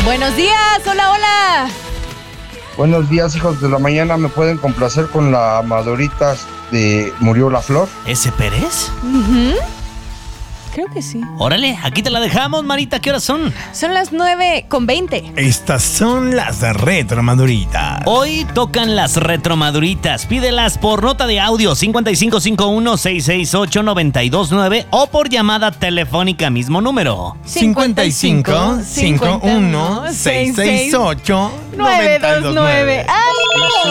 Buenos días, hola, hola. Buenos días, hijos de la mañana. ¿Me pueden complacer con la Maduritas de Murió la Flor? ¿Ese Pérez? Creo que sí. Órale, aquí te la dejamos, Marita. ¿Qué horas son? Son las 9:20. Estas son las retromaduritas. Hoy tocan las retromaduritas. Pídelas por nota de audio 5551-668-929 o por llamada telefónica, mismo número. 55 51 668 929. ¡Ay!